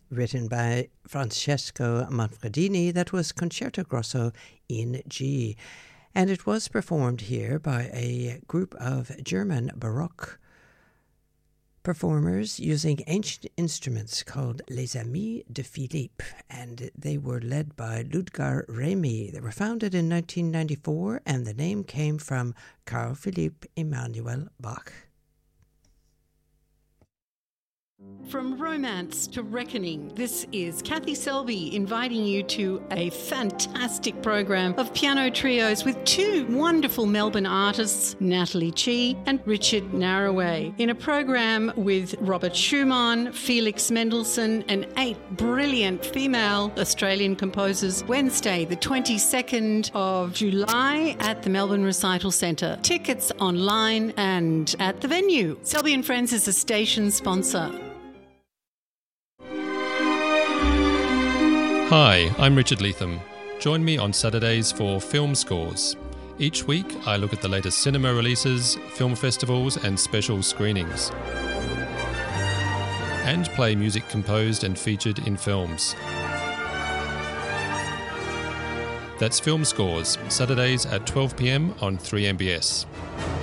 written by Francesco Manfredini, that was Concerto Grosso in G. And it was performed here by a group of German Baroque performers using ancient instruments called Les Amis de Philippe, and they were led by Ludger Remy. They were founded in 1994, and the name came from Carl Philipp Emanuel Bach. From romance to reckoning, this is Kathy Selby inviting you to a fantastic program of piano trios with two wonderful Melbourne artists, Natalie Chi and Richard Narraway, in a program with Robert Schumann, Felix Mendelssohn and 8 brilliant female Australian composers, Wednesday the 22nd of July at the Melbourne Recital Centre. Tickets online and at the venue. Selby & Friends is a station sponsor. Hi, I'm Richard Leatham. Join me on Saturdays for Film Scores. Each week, I look at the latest cinema releases, film festivals and special screenings. And play music composed and featured in films. That's Film Scores, Saturdays at 12 p.m. on 3MBS.